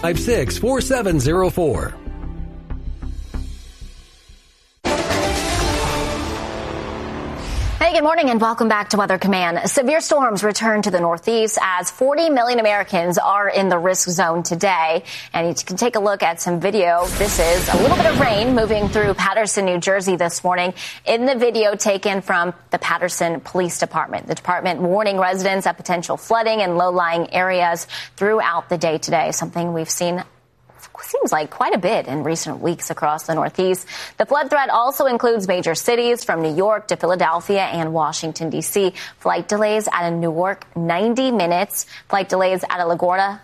888-256-4704. Hey, good morning and welcome back to Weather Command. Severe storms return to the Northeast as 40 million Americans are in the risk zone today. And you can take a look at some video. This is a little bit of rain moving through Paterson, New Jersey this morning. In the video taken from the Paterson Police Department, the department warning residents of potential flooding in low-lying areas throughout the day today, something we've seen seems like quite a bit in recent weeks across the Northeast. The flood threat also includes major cities from New York to Philadelphia and Washington, D.C. Flight delays out of Newark, 90 minutes. Flight delays out of LaGuardia,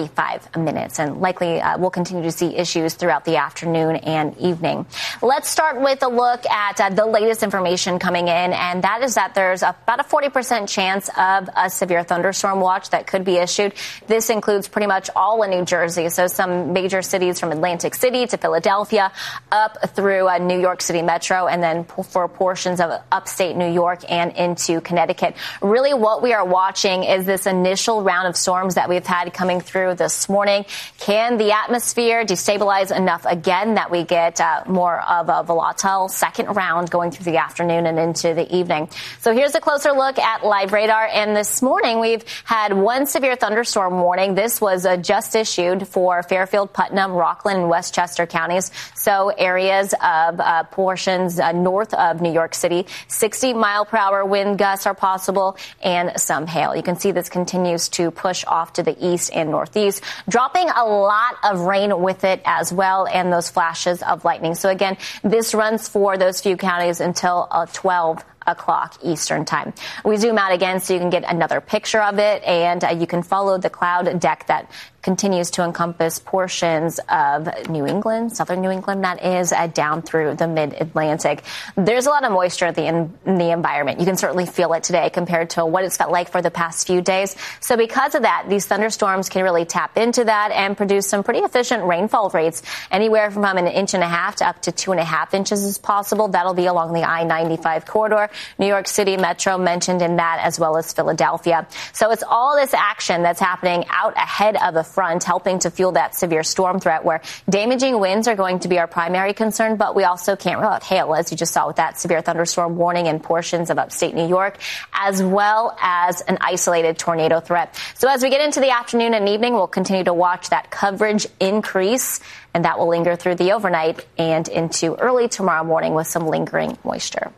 45 minutes, and likely we'll continue to see issues throughout the afternoon and evening. Let's start with a look at the latest information coming in, and that is that there's about a 40% chance of a severe thunderstorm watch that could be issued. This includes pretty much all of New Jersey, so some major cities from Atlantic City to Philadelphia up through New York City Metro, and then for portions of upstate New York and into Connecticut. Really what we are watching is this initial round of storms that we've had coming through this morning. Can the atmosphere destabilize enough again that we get more of a volatile second round going through the afternoon and into the evening? So here's a closer look at live radar. And this morning we've had one severe thunderstorm warning. This was just issued for Fairfield, Putnam, Rockland, and Westchester counties. So areas of portions north of New York City, 60-mile-per-hour wind gusts are possible and some hail. You can see this continues to push off to the east and northeast, dropping a lot of rain with it as well, and those flashes of lightning. So again, this runs for those few counties until 12 o'clock Eastern time. We zoom out again so you can get another picture of it, and you can follow the cloud deck that continues to encompass portions of New England, southern New England, that is, down through the mid-Atlantic. There's a lot of moisture in the environment. You can certainly feel it today compared to what it's felt like for the past few days. So because of that, these thunderstorms can really tap into that and produce some pretty efficient rainfall rates. Anywhere from 1.5 inches to up to 2.5 inches is possible. That'll be along the I-95 corridor. New York City Metro mentioned in that, as well as Philadelphia. So it's all this action that's happening out ahead of the front, helping to fuel that severe storm threat, where damaging winds are going to be our primary concern, but we also can't rule out hail, as you just saw with that severe thunderstorm warning in portions of upstate New York, as well as an isolated tornado threat. So as we get into the afternoon and evening, we'll continue to watch that coverage increase, and that will linger through the overnight and into early tomorrow morning with some lingering moisture.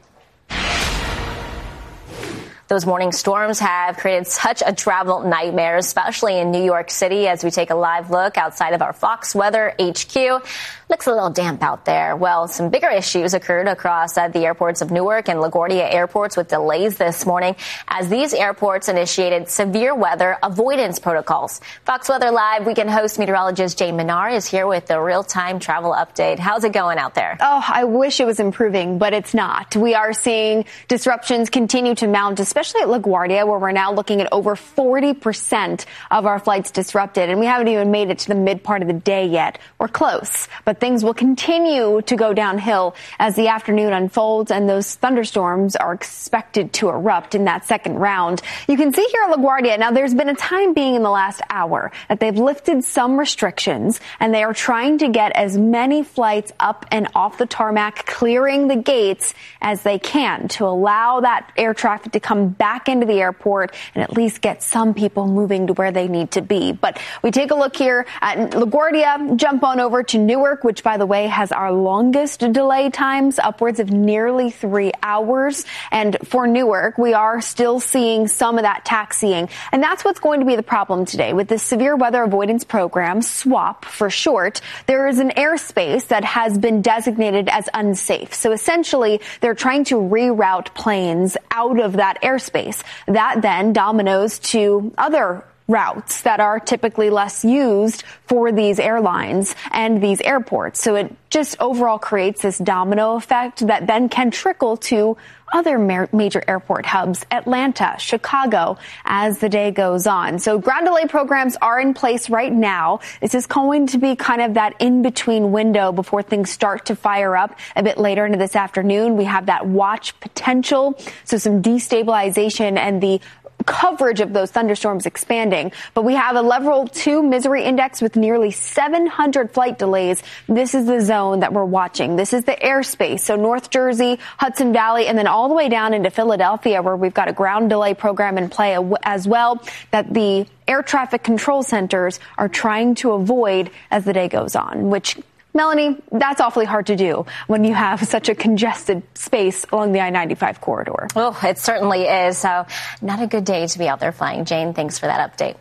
Those morning storms have created such a travel nightmare, especially in New York City. As we take a live look outside of our Fox Weather HQ, looks a little damp out there. Well, some bigger issues occurred across the airports of Newark and LaGuardia airports with delays this morning as these airports initiated severe weather avoidance protocols. Fox Weather Live weekend host meteorologist Jane Menard is here with the real-time travel update. How's it going out there? Oh, I wish it was improving, but it's not. We are seeing disruptions continue to mount, especially at LaGuardia, where we're now looking at over 40% of our flights disrupted. And we haven't even made it to the mid part of the day yet. We're close, but things will continue to go downhill as the afternoon unfolds, and those thunderstorms are expected to erupt in that second round. You can see here at LaGuardia, now there's been a time being in the last hour that they've lifted some restrictions, and they are trying to get as many flights up and off the tarmac, clearing the gates as they can to allow that air traffic to come back into the airport and at least get some people moving to where they need to be. But we take a look here at LaGuardia, jump on over to Newark, which, by the way, has our longest delay times, upwards of nearly 3 hours. And for Newark, we are still seeing some of that taxiing. And that's what's going to be the problem today. With this severe weather avoidance program, SWAP for short, there is an airspace that has been designated as unsafe. So essentially, they're trying to reroute planes out of that airspace. That then dominoes to other routes that are typically less used for these airlines and these airports. So it just overall creates this domino effect that then can trickle to other major airport hubs, Atlanta, Chicago, as the day goes on. So ground delay programs are in place right now. This is going to be kind of that in-between window before things start to fire up a bit later into this afternoon. We have that watch potential, so some destabilization and the coverage of those thunderstorms expanding. But we have a level 2 misery index with nearly 700 flight delays. This is the zone that we're watching. This is the airspace. So North Jersey, Hudson Valley, and then all the way down into Philadelphia, where we've got a ground delay program in play as well, that the air traffic control centers are trying to avoid as the day goes on, which, Melanie, that's awfully hard to do when you have such a congested space along the I-95 corridor. Oh, it certainly is. So not a good day to be out there flying. Jane, thanks for that update.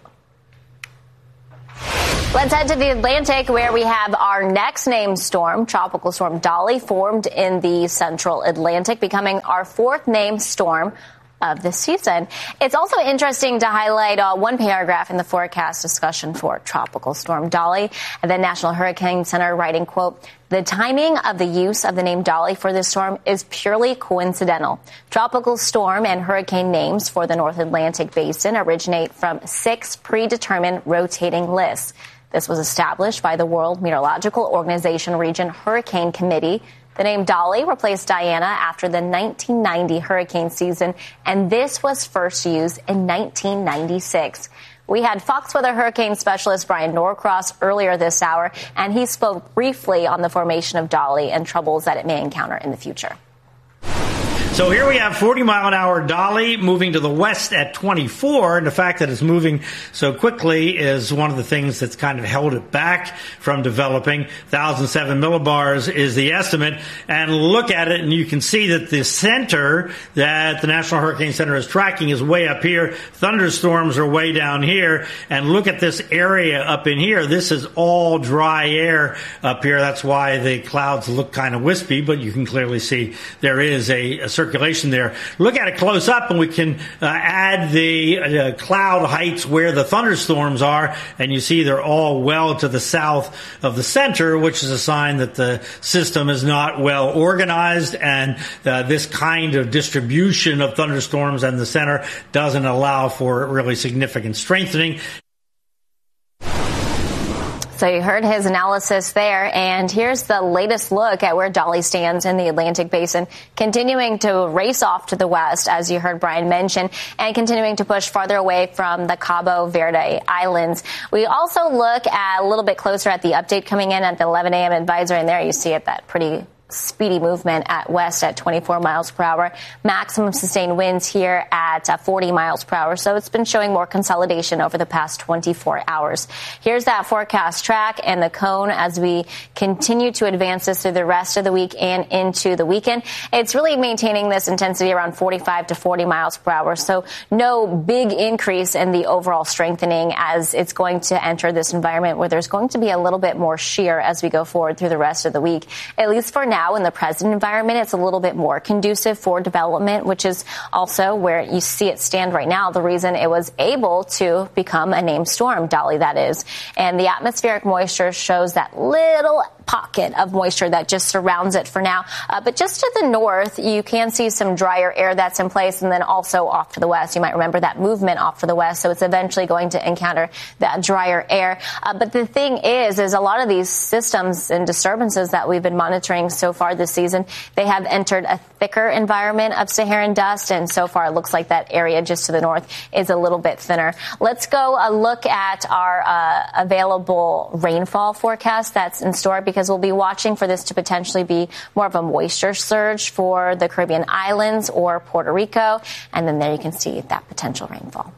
Let's head to the Atlantic, where we have our next named storm. Tropical storm Dolly formed in the central Atlantic, becoming our 4th named storm of the season. It's also interesting to highlight one paragraph in the forecast discussion for Tropical Storm Dolly. The National Hurricane Center writing, quote, "The timing of the use of the name Dolly for this storm is purely coincidental. Tropical storm and hurricane names for the North Atlantic basin originate from 6 predetermined rotating lists. This was established by the World Meteorological Organization Region Hurricane Committee. The name Dolly replaced Diana after the 1990 hurricane season, and this was first used in 1996. We had Fox Weather hurricane specialist Brian Norcross earlier this hour, and he spoke briefly on the formation of Dolly and troubles that it may encounter in the future. So here we have 40-mile-an-hour Dolly moving to the west at 24, and the fact that it's moving so quickly is one of the things that's kind of held it back from developing. 1,007 millibars is the estimate, and look at it, and you can see that the center that the National Hurricane Center is tracking is way up here. Thunderstorms are way down here, and look at this area up in here. This is all dry air up here. That's why the clouds look kind of wispy, but you can clearly see there is a circulation there. Look at it close up, and we can add the cloud heights where the thunderstorms are, and you see they're all well to the south of the center, which is a sign that the system is not well organized, and this kind of distribution of thunderstorms in the center doesn't allow for really significant strengthening. So you heard his analysis there, and here's the latest look at where Dolly stands in the Atlantic basin, continuing to race off to the west, as you heard Brian mention, and continuing to push farther away from the Cabo Verde Islands. We also look at a little bit closer at the update coming in at the 11 a.m. advisory, and there you see it, that pretty speedy movement at west at 24 miles per hour. Maximum sustained winds here at 40 miles per hour. So it's been showing more consolidation over the past 24 hours. Here's that forecast track and the cone as we continue to advance this through the rest of the week and into the weekend. It's really maintaining this intensity around 45 to 40 miles per hour. So no big increase in the overall strengthening as it's going to enter this environment where there's going to be a little bit more shear as we go forward through the rest of the week. At least for now, in the present environment, it's a little bit more conducive for development, which is also where you see it stand right now. The reason it was able to become a named storm, Dolly, that is. And the atmospheric moisture shows that little pocket of moisture that just surrounds it for now. But just to the north, you can see some drier air that's in place, and then also off to the west. You might remember that movement off to the west, so it's eventually going to encounter that drier air. But the thing is a lot of these systems and disturbances that we've been monitoring so far this season, they have entered a thicker environment of Saharan dust, and so far it looks like that area just to the north is a little bit thinner. Let's go look at our available rainfall forecast that's in store, because we'll be watching for this to potentially be more of a moisture surge for the Caribbean islands or Puerto Rico, and then there you can see that potential rainfall.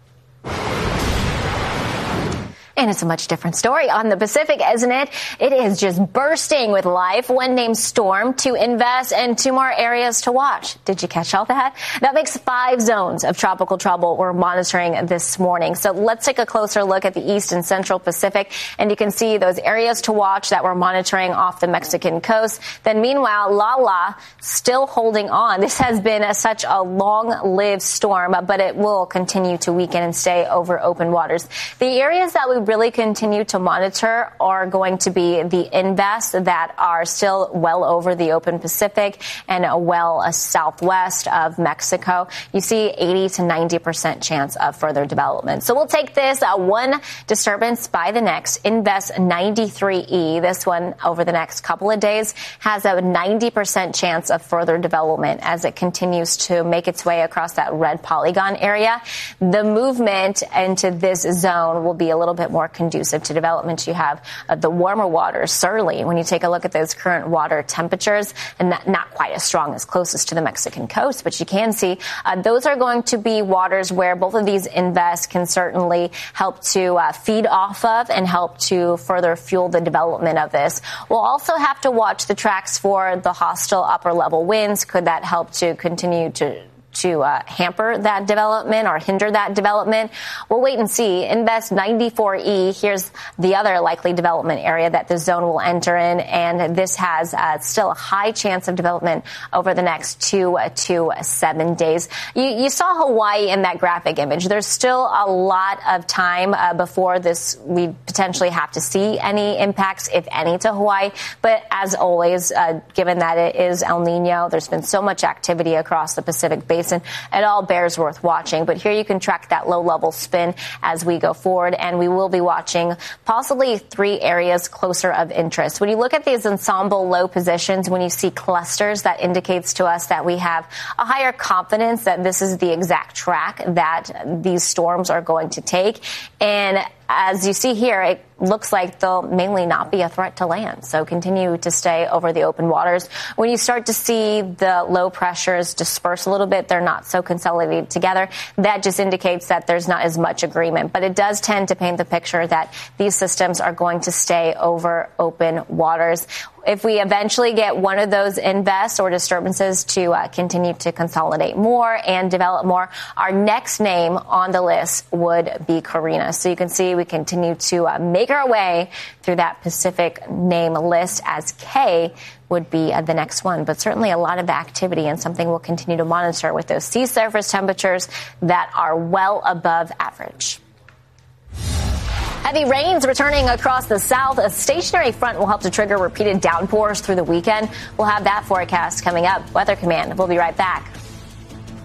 And it's a much different story on the Pacific, isn't it? It is just bursting with life. One named storm to invest and 2 more areas to watch. Did you catch all that? That makes 5 zones of tropical trouble we're monitoring this morning. So let's take a closer look at the East and Central Pacific. And you can see those areas to watch that we're monitoring off the Mexican coast. Then meanwhile, Lala still holding on. This has been such a long-lived storm, but it will continue to weaken and stay over open waters. The areas that we've really continue to monitor are going to be the invests that are still well over the open Pacific and well southwest of Mexico. You see 80 to 90% chance of further development. So we'll take this one disturbance by the next. Invest 93E. This one over the next couple of days has a 90% chance of further development as it continues to make its way across that red polygon area. The movement into this zone will be a little bit more conducive to development. You have the warmer waters, Surly, when you take a look at those current water temperatures, and not quite as strong as closest to the Mexican coast, but you can see those are going to be waters where both of these invests can certainly help to feed off of and help to further fuel the development of this. We'll also have to watch the tracks for the hostile upper level winds. Could that help to continue to hamper that development or hinder that development? We'll wait and see. Invest 94E. Here's the other likely development area that the zone will enter in, and this has still a high chance of development over the next 2 to 7 days. You saw Hawaii in that graphic image. There's still a lot of time before this we potentially have to see any impacts, if any, to Hawaii. But as always, given that it is El Nino, there's been so much activity across the Pacific Basin. And it all bears worth watching. But here you can track that low-level spin as we go forward, and we will be watching possibly 3 areas closer of interest. When you look at these ensemble low positions, when you see clusters, that indicates to us that we have a higher confidence that this is the exact track that these storms are going to take. And as you see here, it looks like they'll mainly not be a threat to land. So continue to stay over the open waters. When you start to see the low pressures disperse a little bit, they're not so consolidated together. That just indicates that there's not as much agreement. But it does tend to paint the picture that these systems are going to stay over open waters. If we eventually get one of those invests or disturbances to continue to consolidate more and develop more, our next name on the list would be Carina. So you can see we continue to make our way through that Pacific name list, as K would be the next one. But certainly a lot of activity and something we'll continue to monitor with those sea surface temperatures that are well above average. Heavy rains returning across the south. A stationary front will help to trigger repeated downpours through the weekend. We'll have that forecast coming up. Weather Command. We'll be right back.